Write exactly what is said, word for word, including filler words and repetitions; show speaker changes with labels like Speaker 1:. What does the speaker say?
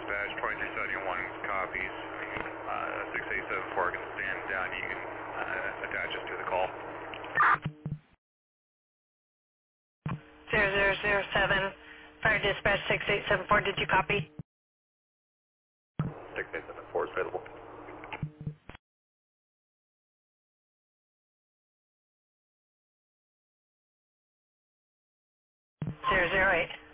Speaker 1: dispatch, twenty-three seventy-one copies. Uh, six eight seven four can stand down. You can uh, attach us to the call.
Speaker 2: zero zero zero seven, Fire Dispatch six eight seven four, did you copy?
Speaker 1: six eight seven four is available.
Speaker 2: zero zero eight.